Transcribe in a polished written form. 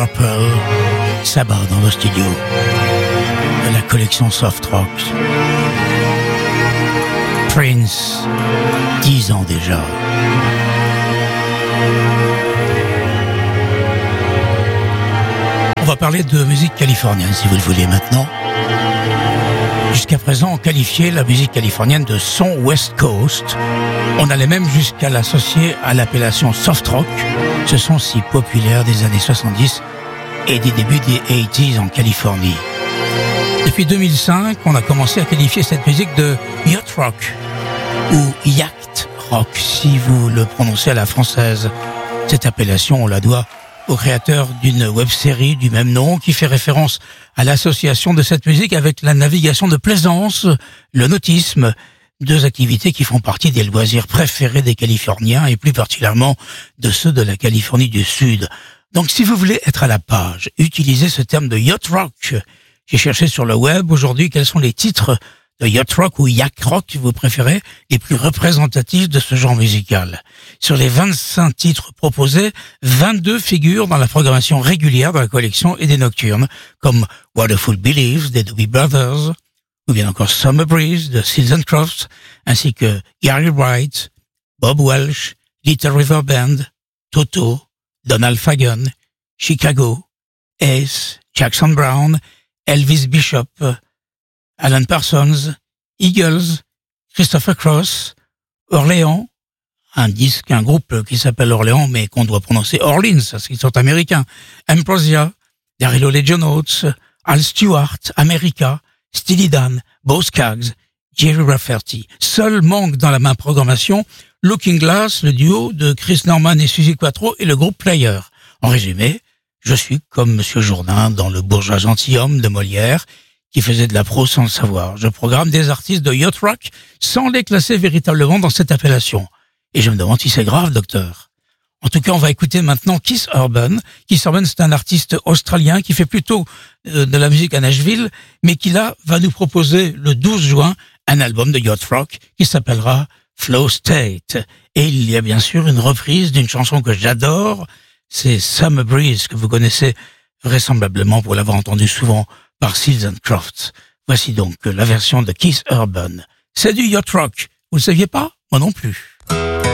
Purple, Sabbath dans le studio de la collection Soft Rock. Prince, 10 ans déjà. On va parler de musique californienne, si vous le voulez maintenant. Jusqu'à présent, on qualifiait la musique californienne de son West Coast. On allait même jusqu'à l'associer à l'appellation soft rock. Ce son si populaire des années 70 et des débuts des 80s en Californie. Depuis 2005, on a commencé à qualifier cette musique de yacht rock ou yacht rock, si vous le prononcez à la française. Cette appellation, on la doit au créateur d'une web-série du même nom qui fait référence à l'association de cette musique avec la navigation de plaisance, le nautisme, deux activités qui font partie des loisirs préférés des Californiens et plus particulièrement de ceux de la Californie du Sud. Donc si vous voulez être à la page, utilisez ce terme de yacht rock. J'ai cherché sur le web aujourd'hui quels sont les titres de yacht rock ou yak rock, si vous préférez, les plus représentatifs de ce genre musical. Sur les 25 titres proposés, 22 figurent dans la programmation régulière de la collection et des nocturnes, comme Wonderful Beliefs des Doobie Brothers, ou bien encore Summer Breeze de Seals and Crofts, ainsi que Gary Wright, Bob Welch, Little River Band, Toto, Donald Fagen, Chicago, Ace, Jackson Browne, Elvis Bishop, Alan Parsons, Eagles, Christopher Cross, Orléans, un groupe qui s'appelle Orléans mais qu'on doit prononcer Orleans parce qu'ils sont américains, Ambrosia, Daryl O'Leary Notes, Al Stewart, America, Steely Dan, Bo Skaggs, Jerry Rafferty. Seul manque dans la main programmation Looking Glass, le duo de Chris Norman et Suzy Quatro et le groupe Player. En résumé, je suis comme Monsieur Jourdain dans Le bourgeois gentilhomme de Molière, qui faisait de la prose sans le savoir. Je programme des artistes de yacht rock sans les classer véritablement dans cette appellation. Et je me demande si c'est grave, docteur. En tout cas, on va écouter maintenant Keith Urban. Keith Urban, c'est un artiste australien qui fait plutôt de la musique à Nashville, mais qui là va nous proposer le 12 juin un album de yacht rock qui s'appellera Flow State. Et il y a bien sûr une reprise d'une chanson que j'adore, c'est Summer Breeze, que vous connaissez vraisemblablement pour l'avoir entendu souvent par Seals and Crofts. Voici donc la version de Keith Urban. C'est du yacht rock. Vous le saviez pas? Moi non plus.